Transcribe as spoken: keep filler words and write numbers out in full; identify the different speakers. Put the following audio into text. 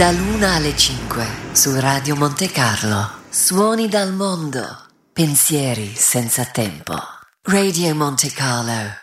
Speaker 1: Dall'una alle cinque su Radio Monte Carlo. Suoni dal mondo. Pensieri senza tempo. Radio Monte Carlo.